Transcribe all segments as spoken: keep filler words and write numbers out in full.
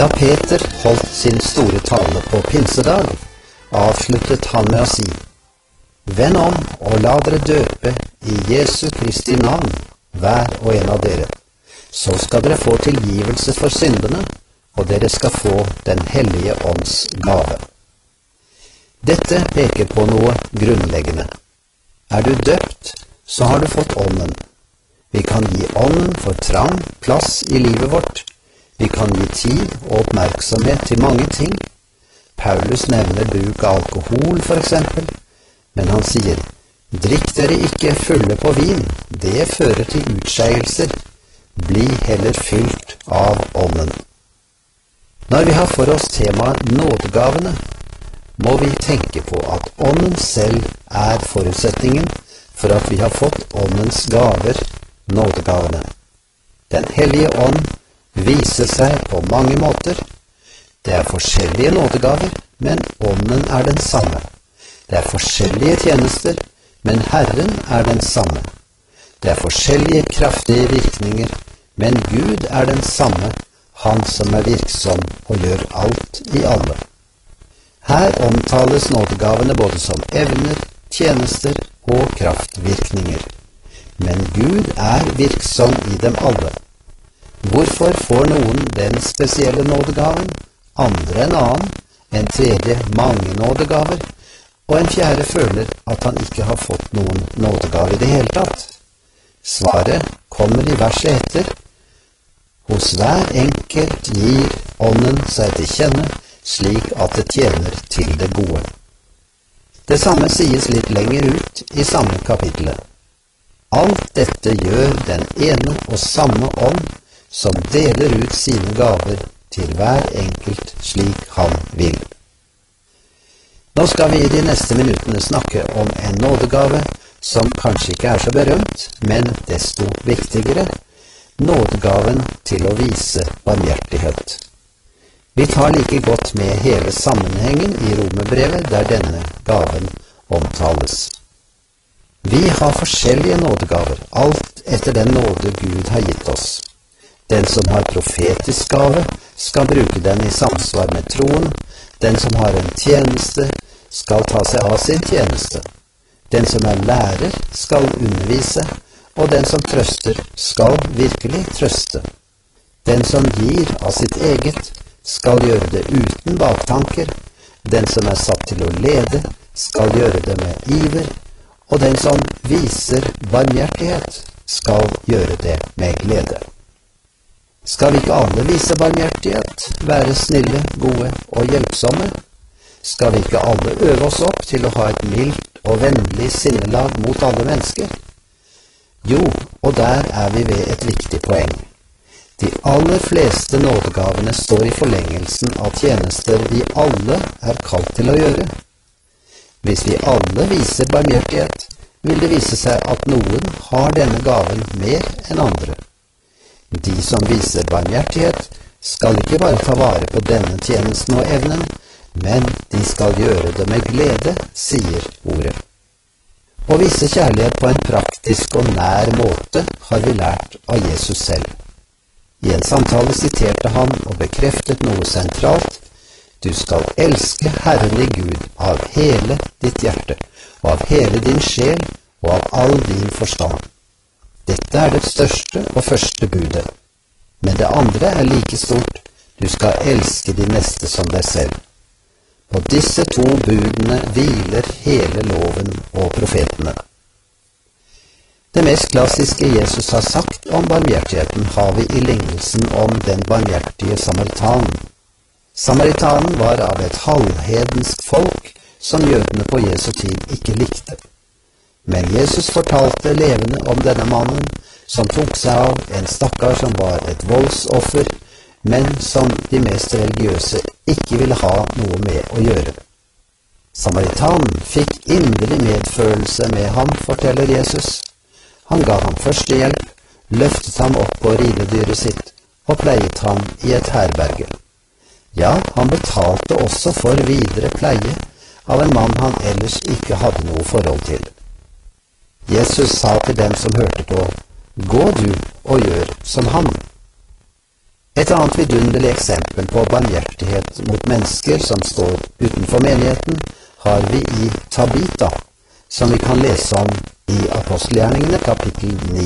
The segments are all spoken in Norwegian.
Da Peter holdt sin store tale på pinsedag, avsluttet han med å si: «Vend om og la dere døpe i Jesu Kristi navn, hver og en av dere. Så skal dere få tilgivelse for syndene, og dere skal få Den hellige ånds gave.» Dette peker på noe grunnleggende. Er du døpt, så har du fått ånden. Vi kan gi ånden for trang plass i livet vårt. Vi kan gi tid og oppmerksomhet til mange ting. Paulus nevner bruk av alkohol for eksempel, men han sier: «Drikk dere ikke fulle på vin, det fører til utskeielser. Bli heller fylt av ånden.» Når vi har for oss temaet nådegavene, må vi tenke på at ånden selv er forutsetningen for at vi har fått åndens gaver, nådegavene. Den hellige ånd viser seg på mange måter. Det er forskjellige nådegaver, men ånden er den samme. Det er forskjellige tjenester, men Herren er den samme. Det er forskjellige kraftige virkninger, men Gud er den samme, Han som er virksom og gjør alt i alle. Her omtales nådegavene både som evner, tjenester og kraftvirkninger. Men Gud er virksom i dem alle. Hvorfor får noen den spesielle nådegaven, andre en annen, en tredje mange nådegaver, og en fjerde føler at han ikke har fått noen nådegave i det hele tatt? Svaret kommer i verset etter. Hos hver enkelt gir ånden seg til kjenne, slik at det tjener til det gode. Det samme sies litt lenger ut i samme kapittelet. Alt dette gjør den ene og samme ånd, som deler ut sine gaver til hver enkelt slik han vil. Nå skal vi i de neste minuttene snakke om en nådegave som kanskje ikke er så berømt, men desto viktigere: nådegaven til å vise barmhjertighet. Vi tar like godt med hele sammenhengen i Romerbrevet der denne gaven omtales. Vi har forskjellige nådegaver, alt etter den nåde Gud har gitt oss. Den som har profetisk gave, skal bruke den i samsvar med troen. Den som har en tjeneste, skal ta seg av sin tjeneste. Den som er lærer, skal undervise, og den som trøster, skal virkelig trøste. Den som gir av sitt eget, skal gjøre det uten baktanker. Den som er satt til å lede, skal gjøre det med iver, og den som viser barmhjertighet, skal gjøre det med glede. Skal vi ikke alle vise barmhjertighet, være snille, gode og hjelpsomme? Skal vi ikke alle øve oss opp til å ha et mildt og vennlig sinnelag mot alle mennesker? Jo, og der er vi ved et viktig poeng. De aller fleste nådegavene står i forlengelsen av tjenester vi alle er kalt til å gjøre. Hvis vi alle viser barmhjertighet, vil det vise seg at noen har denne gaven mer enn andre. De som viser barmhjertighet, skal ikke bare ta vare på denne tjenesten og evnen, men de skal gjøre det med glede, sier ordet. Å vise kjærlighet på en praktisk og nær måte har vi lært av Jesus selv. I en samtale siterte han og bekreftet noe sentralt: «Du skal elske Herren din Gud av hele ditt hjerte, og av hele din sjel, og av all din forstand.» Dette er det største og første budet. Men det andre er like stort: du skal elske de neste som deg selv. På disse to budene hviler hele loven og profetene. Det mest klassiske Jesus har sagt om barmhjertigheten har vi i lignelsen om den barmhjertige samaritanen. Samaritanen var av et halvhedensk folk som jødene på Jesu tid ikke likte. Men Jesus fortalte levende om denne mannen som tok seg av en stakkar som var et voldsoffer, men som de mest religiøse ikke ville ha noe med å gjøre. Samaritanen fikk inderlig medfølelse med ham, forteller Jesus. Han ga ham førstehjelp, løftet ham opp på ridedyret sitt og pleiet ham i et herberge. Ja, han betalte også for videre pleie av en mann han ellers ikke hadde noe forhold til. Jesus sa til dem som hørte på: «Gå du og gjør som han.» Et annet vidunderlig eksempel på barmhjertighet mot mennesker som står utenfor menigheten, har vi i Tabita, som vi kan lese om i Apostelgjerningene kapittel ni.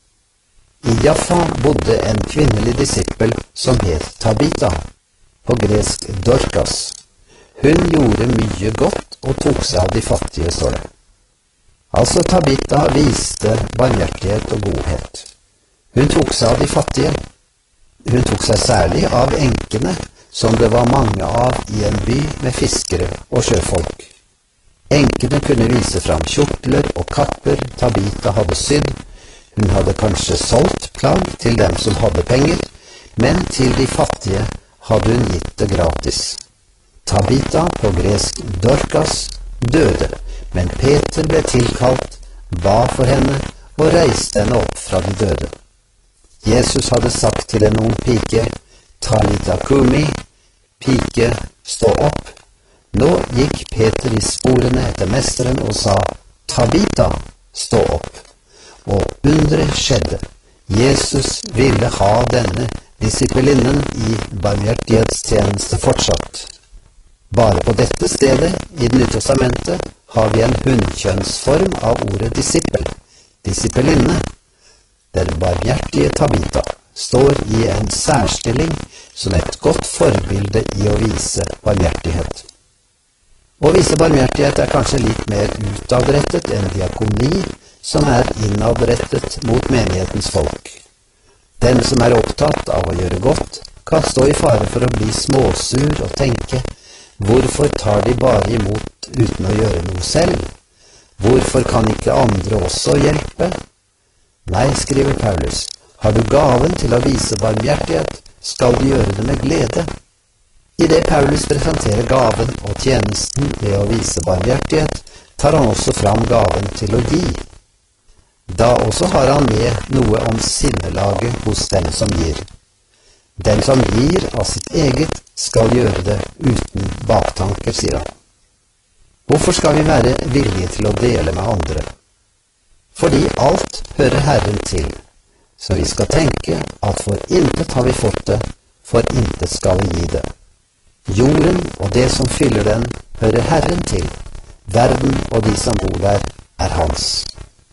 I Jaffa bodde en kvinnelig disippel som het Tabita, på gresk Dorcas. Hun gjorde mye godt og tok seg av de fattige, står det. Altså Tabita viste barmhjertighet og godhet. Hun tok seg av de fattige. Hun tok seg særlig av enkene, som det var mange av i en by med fiskere og sjøfolk. Enkene kunne vise fram kjortler og kapper Tabita hadde sydd. Hun hadde kanskje solgt plagg til dem som hadde penger, men til de fattige hadde hun gitt det gratis. Tabita, på gresk Dorcas, døde, men Peter ble tilkalt, ba for henne og reiste henne opp fra de døde. Jesus hadde sagt til en ung pike, Talita Kumi, pike, stå opp. Nå gikk Peter i sporene etter mesteren og sa, Tabita, stå opp. Og underet skjedde. Jesus ville ha denne disippelinnen i barmhjertighetstjeneste fortsatt. Bare på dette stedet i Det nye testamentet har vi en hunnkjønnsform av ordet disippel, disippelinne. Den barmhjertige Tabita står i en særstilling som et godt forbilde i å vise barmhjertighet. Å vise barmhjertighet er kanskje litt mer utadrettet enn diakoni, som er innadrettet mot menighetens folk. Den som er opptatt av å gjøre godt, kan stå i fare for å bli småsur og tenke, hvorfor tar de bare imot uten å gjøre noe selv? Hvorfor kan ikke andre også hjelpe? Nei, skriver Paulus, har du gaven til å vise barmhjertighet, skal du gjøre det med glede. I det Paulus presenterer gaven og tjenesten ved å vise barmhjertighet, tar han også fram gaven til å gi. Da også har han med noe om sinnelaget hos den som gir. Den som gir av sitt eget skal gjøre det uten baktanker, sier han. Hvorfor skal vi være villige til å dele med andre? Fordi alt hører Herren til, så vi skal tenke at for intet har vi fått det, for intet skal vi gi det. Jorden og det som fyller den hører Herren til, verden og de som bor der er hans.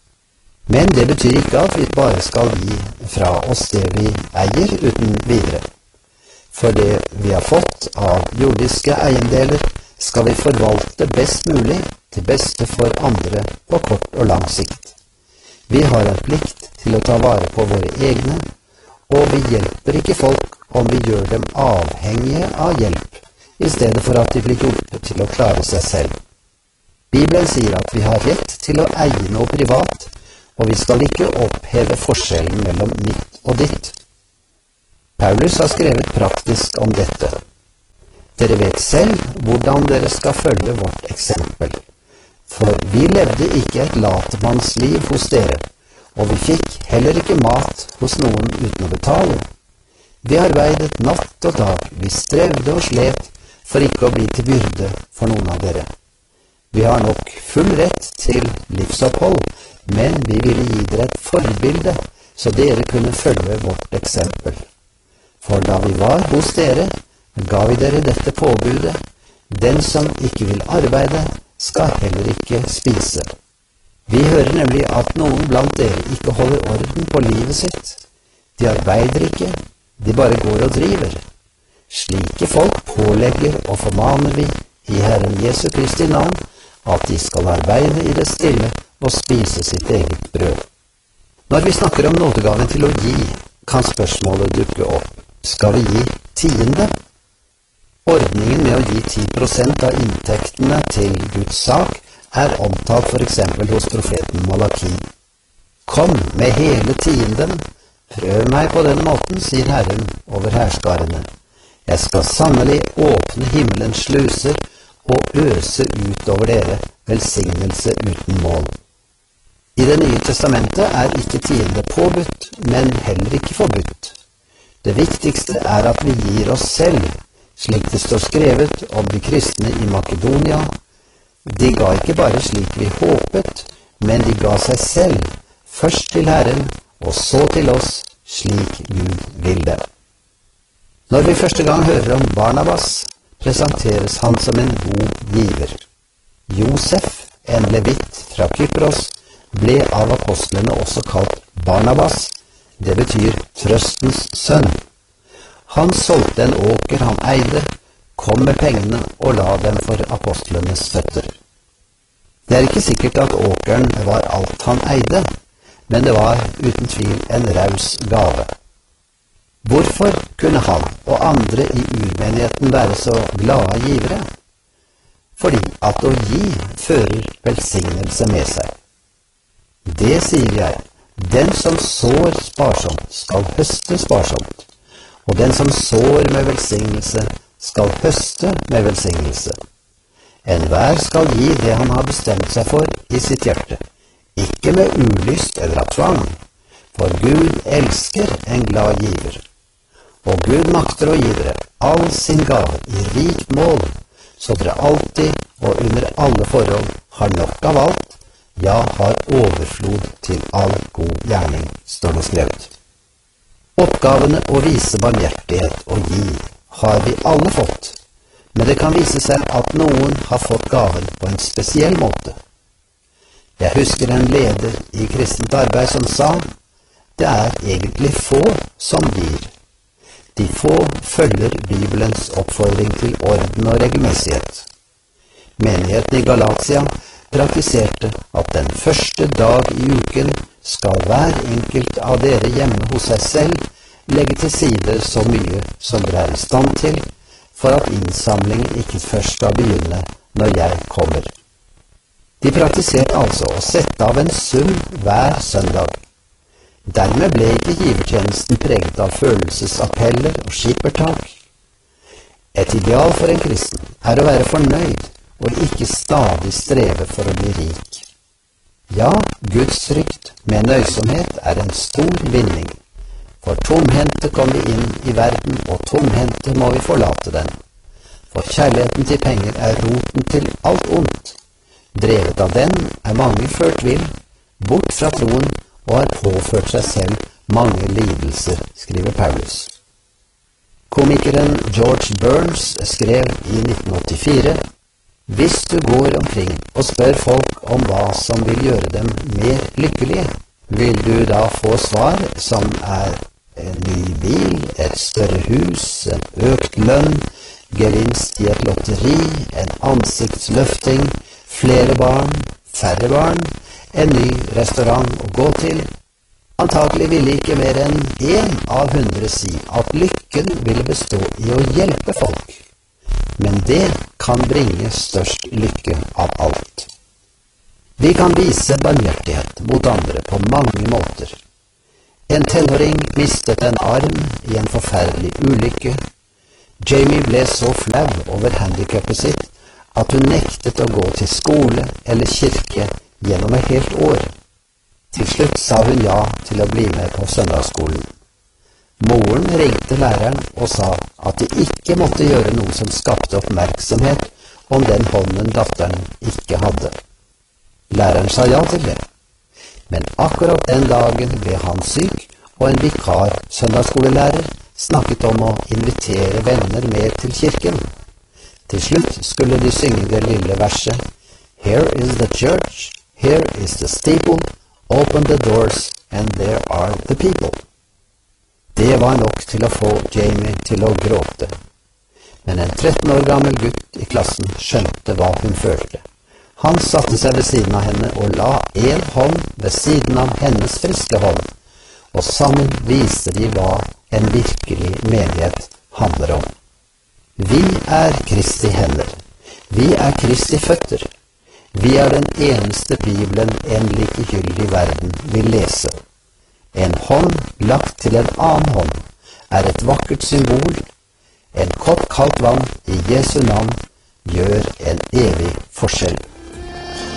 Men det betyr ikke at vi bare skal gi fra oss det vi eier uten videre. For det vi har fått av jordiske eiendeler skal vi forvalte best mulig til beste for andre på kort og lang sikt. Vi har en plikt til å ta vare på våre egne, og vi hjelper ikke folk om vi gjør dem avhengige av hjelp, i stedet for at de blir hjulpet til å klare seg selv. Bibelen sier at vi har rett til å eie noe privat, og vi skal ikke oppheve forskjellen mellom mitt og ditt. Paulus har skrevet praktisk om dette. Dere vet selv hvordan dere skal følge vårt eksempel. For vi levde ikke et latemannsliv hos dere, og vi fikk heller ikke mat hos noen uten å betale. Vi arbeidet natt og dag, vi strevde og slet for ikke å bli til byrde for noen av dere. Vi har nok full rett til livsopphold, men vi ville gi dere et forbilde, så dere kunne følge vårt eksempel. For da vi var hos dere, ga vi dere dette påbudet, den som ikke vil arbeide, skal heller ikke spise. Vi hører nemlig at noen blant dere ikke holder orden på livet sitt. De arbeider ikke, de bare går og driver. Slike folk pålegger og formaner vi i Herren Jesu Kristi navn, at de skal arbeide i det stille og spise sitt eget brød. Når vi snakker om nådegaven til å gi, kan spørsmålet dukke opp. Skal vi gi tiende? Ordningen med å gi ti prosent av inntektene til Guds sak er omtalt for eksempel hos profeten Malaki. Kom med hele tienden, prøv meg på den måten, sier Herren over hærskarene. Jeg skal sannelig åpne himmelens sluser og øse ut over dere velsignelse uten mål. I Det nye testamentet er ikke tiende påbudt, men heller ikke forbudt. Det viktigste er at vi gir oss selv, slik det står skrevet om de kristne i Makedonia. De ga ikke bare slik vi håpet, men de ga seg selv, først til Herren, og så til oss, slik Gud vil det. Når vi første gang hører om Barnabas, presenteres han som en god giver. Josef, en levitt fra Kypros, ble av apostlene også kalt Barnabas. Det betyr trøstens sønn. Han solgte en åker han eide, kom med pengene og la dem for apostlenes føtter. Det er ikke sikkert at åkeren var alt han eide, men det var uten tvil en raus gave. Hvorfor kunne han og andre i urmenigheten være så glade givere? Fordi at å gi fører velsignelse med seg. Det sier jeg, den som sår sparsomt skal høste sparsomt, og den som sår med velsignelse skal høste med velsignelse. Enhver skal gi det han har bestemt seg for i sitt hjerte, ikke med ulyst eller av tvang, for Gud elsker en glad giver. Og Gud makter å gi dere all sin gave i rikt mål, så dere alltid og under alle forhold har nok av alt, ja, har overflod til all god gjerning, står det skrevet. Oppgavene å vise barmhjertighet og gi har vi alle fått, men det kan vise seg at noen har fått gaven på en spesiell måte. Jeg husker en leder i kristent arbeid som sa, det er egentlig få som gir. De få følger Bibelens oppfordring til orden og regelmessighet. Menigheten i Galatia praktiserte at den første dag i uken skal hver enkelt av dere hjemme hos seg selv legge til side så mye som dere er i stand til, for at innsamlingen ikke først skal begynne når jeg kommer. De praktiserte altså å sette av en sum hver søndag. Dermed ble ikke givertjenesten preget av følelsesappeller og skippertak. Et ideal for en kristen er å være fornøyd og ikke stadig streve for å bli rik. Ja, Guds frykt med nøysomhet er en stor vinning. For tomhendte kom vi inn i verden, og tomhendte må vi forlate den. For kjærligheten til penger er roten til alt ondt. Drevet av den er mange ført vill, bort fra troen, og har påført seg selv mange lidelser, skriver Paulus. Komikeren George Burns skrev i nitten åttifire, hvis du går omkring og spør folk om hva som vil gjøre dem mer lykkelige, vil du da få svar som er en ny bil, et større hus, en økt lønn, gevinst i et lotteri, en ansiktsløfting, flere barn, færre barn, en ny restaurant å gå til. Antagelig ville ikke mer enn én av hundre si at lykken ville bestå i å hjelpe folk. Men det kan bringe størst lykke av alt. Vi kan vise barmhjertighet mot andre på mange måter. En tenåring mistet en arm i en forferdelig ulykke. Jamie ble så flau over handicapet sitt at hun nektet å gå til skole eller kirke gjennom et helt år. Til slutt sa hun ja til å bli med på søndagsskolen. Moren ringte læreren og sa at de ikke måtte gjøre noe som skapte oppmerksomhet om den hånden datteren ikke hadde. Læreren sa ja til det, men akkurat den dagen ble han syk, og en vikar søndagsskolelærer snakket om å invitere venner med til kirken. Til slutt skulle de synge det lille verset, Here is the church, here is the steeple, open the doors, and there are the people. Det var nok til å få Jamie til å gråte. Men en tretten år gammel gutt i klassen skjønte hva hun følte. Han satte seg ved siden av henne og la en hånd ved siden av hennes friske hånd, og sammen viste de hva en virkelig menighet handler om. Vi er Kristi hender. Vi er Kristi føtter. Vi er den eneste Bibelen en likegyldig verden vil lese. En hånd lagt til en annen hånd er et vakkert symbol. En kopp kaldt vann i Jesu navn gjør en evig forskjell.